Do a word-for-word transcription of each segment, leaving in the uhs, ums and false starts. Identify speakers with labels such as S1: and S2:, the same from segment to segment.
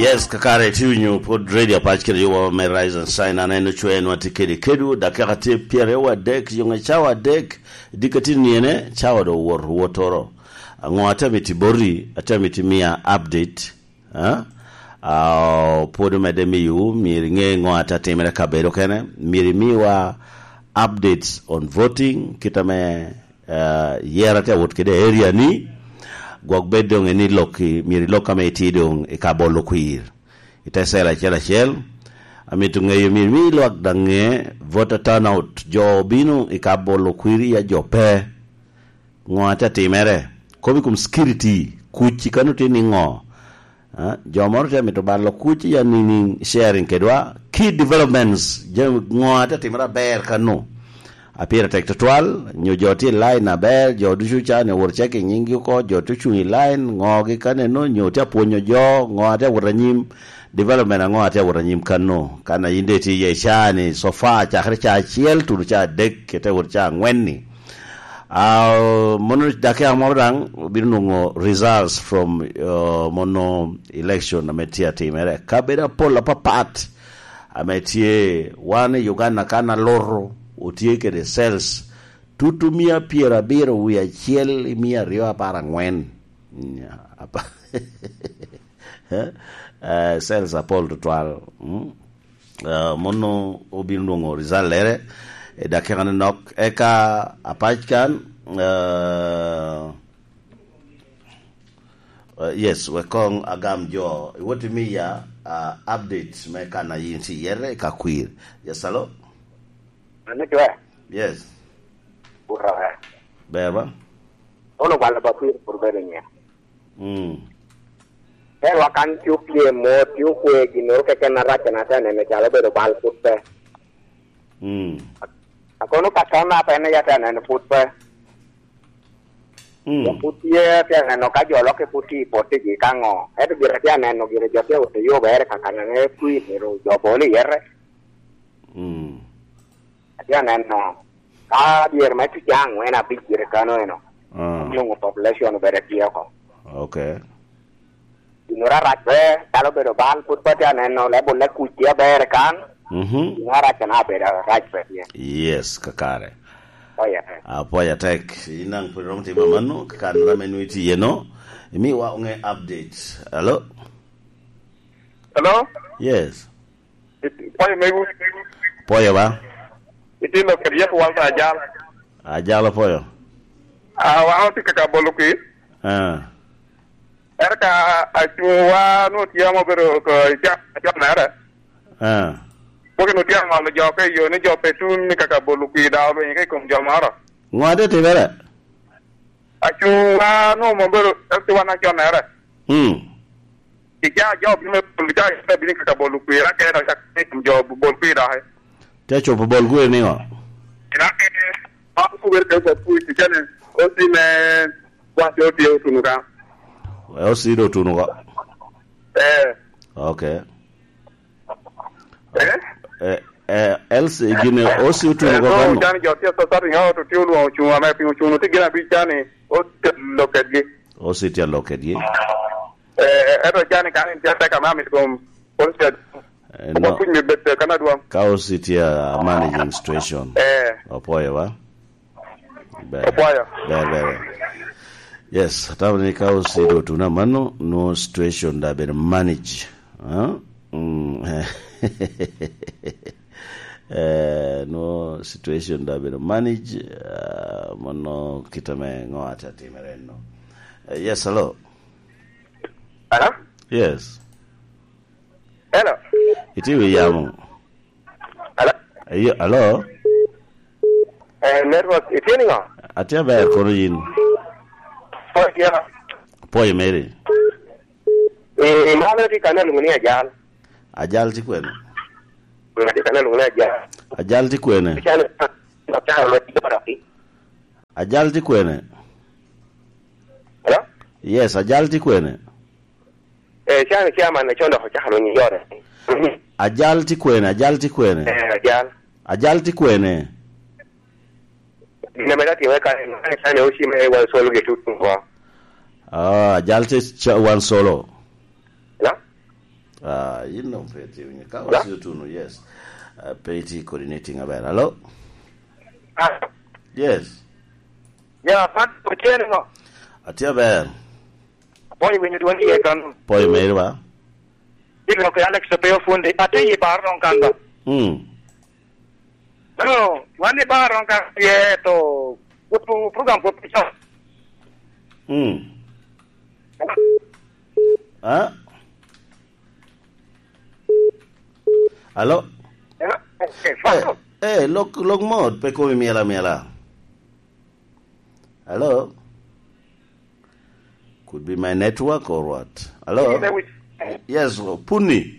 S1: Yes, kakare tiunyu pod radio pachkiri yuwa me rise and shine aneno chwe no tikedi kedu dakika te piere wa dek yunga chawa dek dikati niene chawa do wor wotoro ngo atamiti bori atamiti mia update ha uh, podo medemi yu miri nge ngo atatemere kabero kene miri miwa updates on voting kitame uh, yerate wot kede area ni gog bedong eni loki miri loka me tidong e kabolo kuir ita sela chela chel amitu ngeyo miri mi lok dange voter turnout jo binu e kabolo kuir ya jo pe ngota timere kobi kum security kuchi kanu tini ngo ha jo morte mitu balo kuchi ya nini sharing kedwa key developments jo ngota timera ber kanu apira tektotual nyo joti line na bel jo duchu chane wor cheke nyingi ko jo tuchu line ngogi kane no nyo ta ponyo jo ngoate wuranyim development ngoate wuranyim kano kana yinde ti ye chane so fa cha khre cha chiel tu cha dek kete wur cha ngwenni ah mono dake amorang birnungo results from uh, mono election ametia timere kabeda pola papat ametie wane Uganda kana loro utieke de cells tutumia piera biro wia chiel mia rio para ngwen apa eh cells apol total uh, mono obindongo rizalere e dakana nok eka apachkan uh, uh, yes we kong agam jo what me ya uh, updates me kana yinti yere ka queer yes hello. Yes.
S2: Burra.
S1: Beba.
S2: Ono wala ba kuir por berenya.
S1: Mm.
S2: Pero akan tiupie mo tiupue ginor ke kana racha na tane me jalo bero bal putte.
S1: Mm.
S2: Akono kasana pa ne ya tane ne putte.
S1: Mm.
S2: Putie tane no ka jolo ke puti pote gi kango. Eto gira tane no gira jote o te yo bere kakana ne kuir ro jo boli yere.
S1: Mm.
S2: Ya neno ka bier ma tiang wena bigire kano eno
S1: Ah.
S2: Lungo population bere tiako.
S1: Okay.
S2: Inora ratbe talo bero bal put pata neno lebo le kutia bere kan.
S1: Mhm.
S2: Inora kana bere ratbe ye.
S1: Yes, kakare.
S2: Oh yeah.
S1: Apoya tek inang purong ti mamano kakara menuiti yeno. Mi wa unge update. Hello?
S3: Hello?
S1: Yes.
S3: Poya megu.
S1: Poya ba?
S3: Iti lo kerja walta ajal.
S1: Ajal poyo.
S3: Ah, wa ti ka bolu ki.
S1: Ah.
S3: Erka achuwa no tiamo pero ko ja ja nara.
S1: Ah.
S3: Porque no tiamo lo jo ke yo ne jo petun ni ka bolu ki da lo ngi ko jo mara.
S1: Ngade te vera.
S3: Achuwa no mo pero ti wana jo nara.
S1: Hmm.
S3: Ija jo bi me bolu ja ta bi ka bolu ki ra ke ra ka ni jo bolu ki da hai.
S1: Te chopo bol gue ni ngo.
S3: Ira ke aku kuber ke ko pu ti jane o ti me wa jo ti o tunu ka.
S1: O si do tunu ko.
S3: Eh.
S1: Okay.
S3: Eh?
S1: Eh eh else gine o si tunu ko
S3: no
S1: kan.
S3: jani jo ti so sari ngaw to ti lu o chu ma pi chu no ti gina bi jani o ti lo ke di.
S1: O si ti lo ke di.
S3: Eh e ro jani kan ti ta ka ma mi ko o ti
S1: No.
S3: No.
S1: Chaos City uh, managing situation.
S3: Eh.
S1: Opoye wa.
S3: Opoye.
S1: Be be. Yes, tauni Chaos City do tuna mano no situation da be manage. Huh? Mm. eh no situation da be manage uh, mono kitame ngo atati mereno. Uh, yes, hello.
S3: Hello?
S1: Yes.
S3: Hello.
S1: Iti we yamu.
S3: Hello.
S1: Ayo, hello.
S3: Eh, network iti ni nga.
S1: Atia ba kono yin.
S3: Oh, yeah.
S1: Poye mere.
S3: Eh, mana di kana lu ni ajal.
S1: Ajal ti kwene.
S3: Di kana lu ni ajal.
S1: Ajal ti kwene.
S3: Kana ta lo ti para ti.
S1: Ajal ti kwene.
S3: Hello?
S1: Yes, ajal ti kwene.
S3: Eh, chana chama na chondo cha halo ni yore.
S1: Ajal ti kwene, ajal ti kwene.
S3: Eh, ajal.
S1: Ajal ti kwene.
S3: Na mera ti weka na sana ushi me wa solo gitu kwa.
S1: Ah, ajal ti wan solo.
S3: Na?
S1: Ah, you know, Petty, when you come yeah. to know, yes. Uh, Petty coordinating about. Hello?
S4: Ah.
S1: Yes.
S4: Yeah, but pretend no.
S1: Atia Bear.
S4: Boy, when you do any gun.
S1: Boy, Melba.
S4: You know, Alex, the pale phone, I tell you, bar on Kanda.
S1: Hmm.
S4: No, one day bar on Kanda, yeah, to put program for picture.
S1: Hmm. Huh? Hello?
S4: Yeah, okay, fine.
S1: Hey, look, look more. Peko miela miela. Hello? Could be my network or what? Hello? Yes, Puni.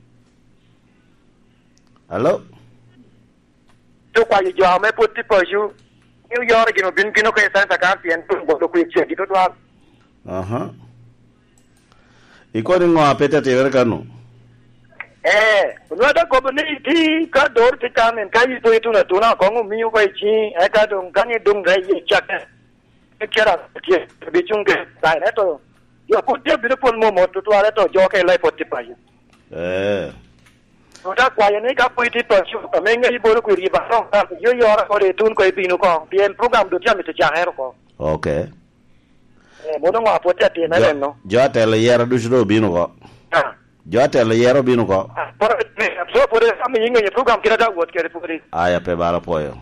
S1: Hello?
S4: So why you are me put the you? New York, you know, been Pino Santa Capi and put the quick check it out.
S1: Uh huh. Iko ni ngwa peta te verkano.
S4: Eh, unada community ka dor te kamen ka yi to itu na tuna ko ngu miu bai chi e ka dong kan yi dong dai yi chak. E kera ke bi chung ke dai na to. Yo ko te bi pon mo mo to to ala to jo ke lai poti pai.
S1: Eh.
S4: Unada kwa ni ka poi ti to chu me ngai bo ko ri ba no ka yo yo ra ko de tun ko bi no ko bien program do jam te cha her ko.
S1: Okay.
S4: Eh, mo no ngwa poti te na le no.
S1: Jo te le yera du shiro bi no ko.
S4: Ah.
S1: Jo te le yero bi no ko.
S4: Por so por esa mi ngai program kira da wot ke por.
S1: Aya pe bala poyo.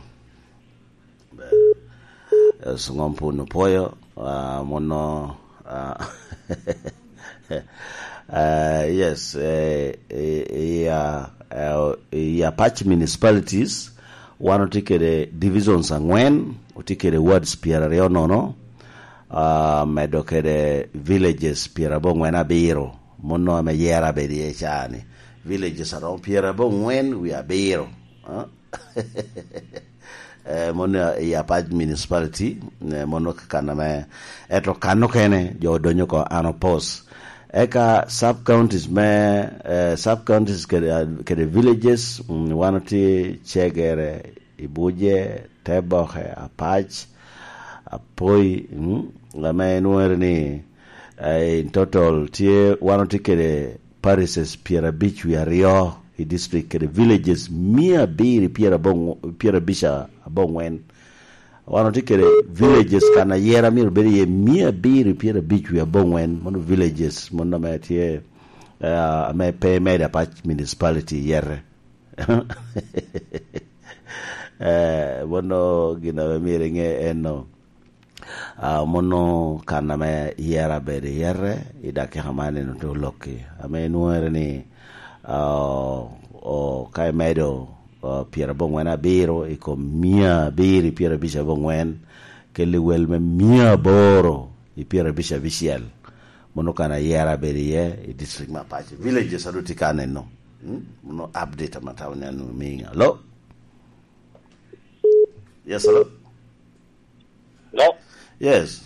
S1: Es ngompu no poyo, uh, mono uh, uh, yes, uh, yeah, uh, yeah, patch municipalities one tikere divisions angwen, utikere wards piera riono no, uh, medokere villages piera bongwena biro, mono me yera bedi chani. Villages around piera bongwen we are biro. Huh? Eh, mono ya patch municipality eh, mono kana me eto kano kene jo donyo ko anopos eka sub counties me eh, sub counties ke ke villages um, wanoti chegere ibuje tebohe apach apoi mm, la me nuer ni eh, in total tie wanoti ke parishes Piera Beach we are rio i district ke villages mia biri Piera bong Piera bisha bongwen wanoti ke villages kana yera mir beri ye mia biri Piera Beach we bongwen mono villages mono me tie uh, me pay me da patch municipality yere eh mono gina mire nge eno uh, mono kana me yera beri yere idake hamane no to loki ame nuere ni uh, o kai medo uh, Piera bongwen biro iko mia biri Piera bisha bongwen kele wel me mia boro i Piera bisha visual mono kana yera beri ye i district ma pache villages aduti kane no hmm? Mono update matawne anu minga hello yes hello
S4: no
S1: yes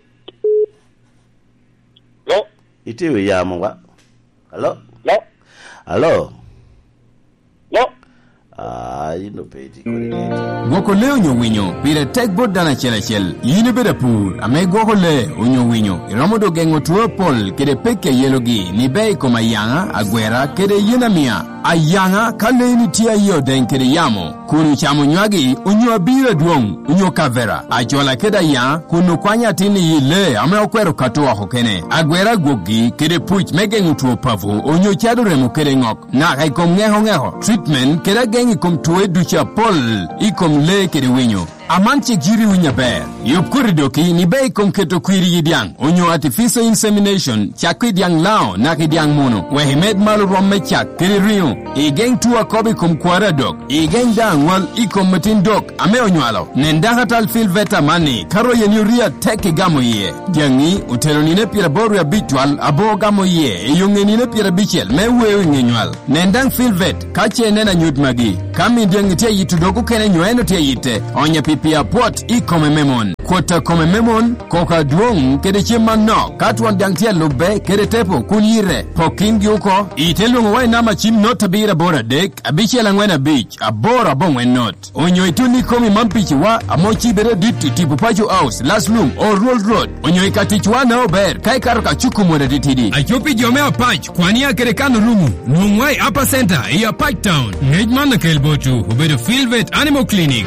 S4: no
S1: itiwe ya mwa hello
S4: no
S1: hello
S4: no
S1: ah you know peti coordinator
S5: goko le onyo winyo pire tek bot dana chela chel yini beda pur ame goko le onyo winyo iromodo gengo tuo pol kede peke yelogi ni bei koma yanga agwera kede yena mia ayanga kale ni tia yo den kede yamo kunu chamo nywagi onyo abira duong onyo kavera ajola keda ya kunu kwanya tini yile ame okwero katoa hokene agwera gogi kede puch megengo tuo pavu onyo chadu remo kede ngok na kai kom ngeho ngeho treatment kede gengi kom tuwe ducha pol ikom le kede winyo amanche jiri winya ber yop kuridoki ni bei kom keto kwiri yidiang onyo artificial insemination chakwi diang lao na kidiang mono wehimed malu romme chak kiri rio igeng tuwa kobi kom kwara dok igeng dang wal ikom matin dok ame onywalo nendaha tal fil veta mani karo yenyuria teki gamo ye diangi utelo nine pira boru ya bitwal abo gamo ye iyunge nine pira bichel me wewe ngenywal nendang fil vet kache nena nyut magi kami diangi tia yitu doku kene nyueno tia yite onye pipa pia pot i kome memon. Kota kome memon koka duong kede chima no katwan dangtia lube kede tepo kunire poking yuko itelung wai nama chim not tabira bora dek abichi alangwena beach abora bongwen not onyo ituni komi mampichi wa amochi bere dit tipu pacho house last room or roll road onyo ikatichwa na ober kai karoka chuku mwere ditidi achopi jomea pach kwani ya kerekano rumu nungwai upper center iya Pike Town ngejman na kelbotu ubedo Fieldvet Animal Clinic.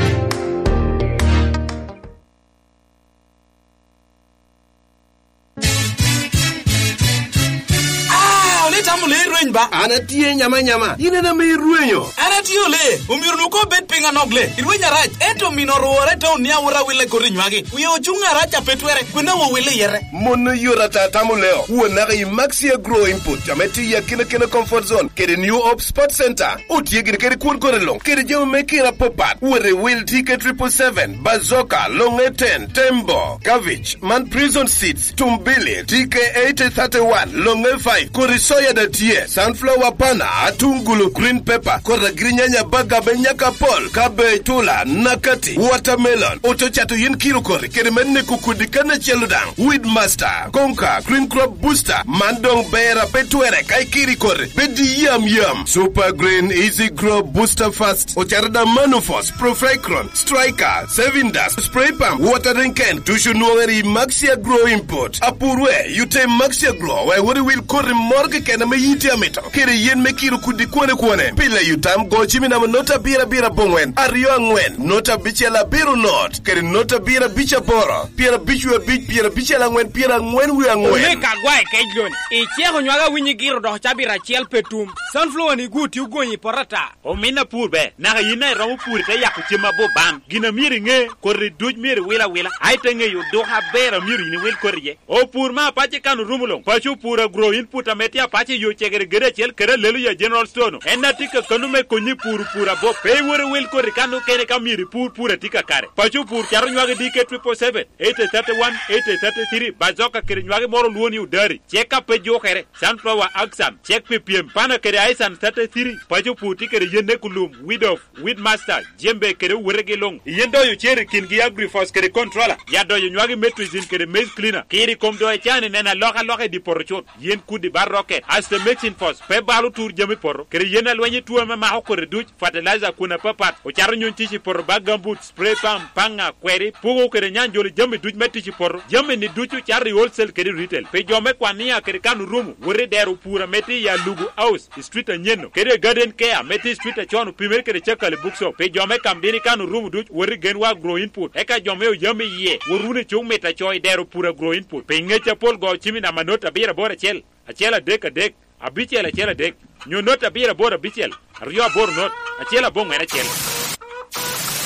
S6: Ba anatie nyama nyama ine na miruenyo
S7: anatio le umiru ko bet pinga nogle irwenya raj eto minoro reto nia ura wile korinywage uyo chunga racha petwere kuna wo wile yere
S6: mono yura tatamu leo uona ga Maxia Grow Input ameti ya kina kina comfort zone kede New Hope Sport Center utie gire kede kun korelong kede jeu mekira popat ure will ticket triple seven Bazooka Long ten Tembo Cabbage Man Prison Seats Tumbili T K eight thirty-one Long five Kurisoya da tie sunflower pana atungulu green pepper kora grinyanya baga benyaka pol kabe tula nakati watermelon otochato yin kilo kore kere menne kukudikana cheludang weed master konka green crop booster mandong bera petwere kai kiri kore bedi yam yam super green easy grow booster fast ocharada manufos profecron striker sevindas spray pump watering can tushu nuweri Maxia Grow Import apurwe yute Maxia Grow we wori will kore morgue kena me yiti amito kere yen mekiru kudi kwane kwane pila yutam go chimi na nota bira bira bongwen ariyo ngwen nota bichela biru not kere nota bira bicha boro pira bichwe bich pira bichela ngwen pira ngwen wi ngwen
S8: ole ka gwae kejlon e chego nywaga winyi giro do chabira chiel petum sunflower ni guti ugonyi porata
S7: o mina purbe na yina ramu pur te yakuchima bo bam gina miri nge korri duj miri wila wila aite nge yu do ha bera miri ni wil korje o pur ma pache kanu rumulong pachu pura Grow Input ametia pache yu chegere gere chel kere lelu ya general stone enna tika kanu me konyi pur pura bo pe wore wil korri kanu kene kamiri pur pura tika kare pachu pur karo nywaga D K triple seven eight thirty-one eight thirty-three Bazooka kere nywaga moro luoni udari cheka pe jo kere sunflower aksam chek pe piem pana kere aisan thirty-three pachu pur tikere yenne kulum weed of weed master jembe kere werege long yendo yu chere kingi agrifos kere controller yado yu nywaga metrizin kere maize cleaner kiri komdo e chane nena loka loka di porochot yen kudi bar rocket as the mixing force pe balu tour jemi poro kere yena lwenye tuwa ma ma ko reduce fertilizer kuna papat o charo nyon tichi poro bagambut spray pump panga query pugo kere nyanjoli jemi duj metichi poro jemi ni duchu chari wholesale kere retail pe jome kwania kere kanu rumu wore deru pura meti ya lugu house street nyeno kere garden care meti street chonu pimer kere chakale bookso pe jome kamdini kanu rumu duch wore genwa Grow Input eka jome o jemi ye worune chung meta choy deru pura Grow Input pe ngecha pol go chimi na manota bira bora chel achela dek dek abichela chela dek nyo nota bira bora bichel riyo bor not achela bong mena chel